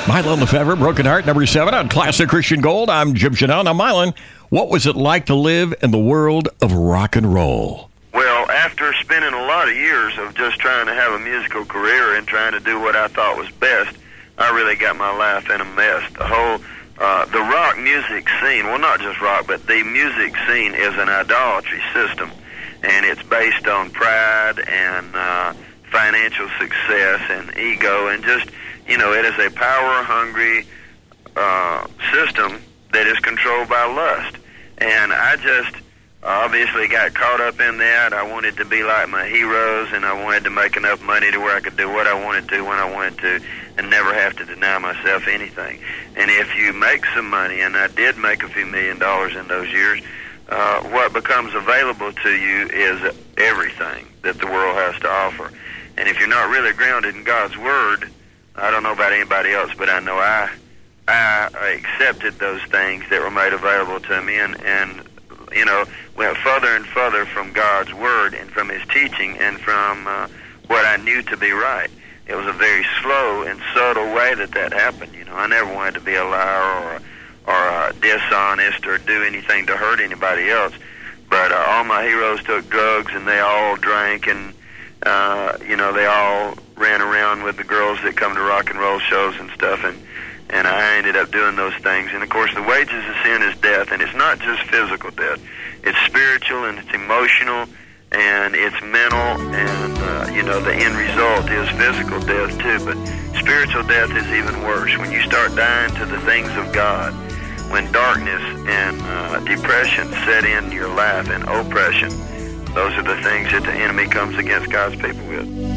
Mylon Lefevre, Broken Heart, number 7 on Classic Christian Gold. I'm Jim Chanel. Now, Mylon, what was it like to live in the world of rock and roll? Well, after spending a lot of years of just trying to have a musical career and trying to do what I thought was best, I really got my life in a mess. The whole, the rock music scene, well, not just rock, but the music scene is an idolatry system, and it's based on pride and financial success and ego, and just, you know, it is a power-hungry system that is controlled by lust. And I just obviously got caught up in that. I wanted to be like my heroes, and I wanted to make enough money to where I could do what I wanted to when I wanted to and never have to deny myself anything. And if you make some money, and I did make a few $1 million in those years, what becomes available to you is everything that the world has to offer. And if you're not really grounded in God's Word, I don't know about anybody else, but I know I accepted those things that were made available to me, and you know, went further and further from God's Word and from His teaching and from what I knew to be right. It was a very slow and subtle way that happened. You know, I never wanted to be a liar or dishonest or do anything to hurt anybody else. But all my heroes took drugs, and they all drank, and you know, they all ran around with the girls that come to rock and roll shows and stuff, and I ended up doing those things. And of course, the wages of sin is death, and it's not just physical death. It's spiritual, and it's emotional, and it's mental, and you know, the end result is physical death too. But spiritual death is even worse. When you start dying to the things of God, when darkness and depression set in your life, and oppression, those are the things that the enemy comes against God's people with.